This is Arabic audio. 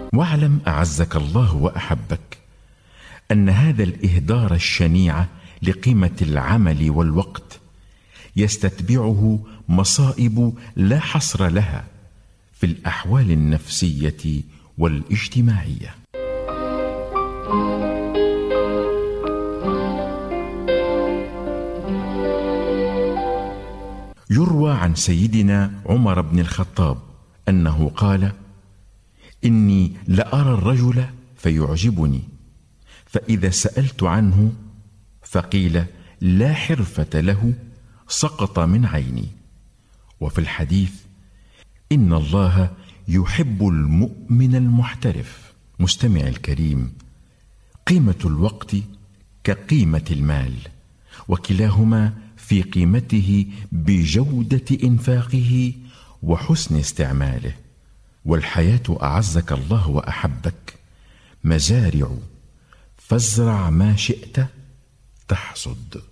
واعلم أعزك الله وأحبك أن هذا الإهدار الشنيع لقيمة العمل والوقت يستتبعه مصائب لا حصر لها في الأحوال النفسية والاجتماعية. يروى عن سيدنا عمر بن الخطاب أنه قال: إني لأرى الرجل فيعجبني، فإذا سألت عنه فقيل لا حرفة له سقط من عيني. وفي الحديث: إن الله يحب المؤمن المحترف. مستمع الكريم، قيمة الوقت كقيمة المال، وكلاهما في قيمته بجودة إنفاقه وحسن استعماله. والحياة أعزك الله وأحبك مزارع، فازرع ما شئت تحصد.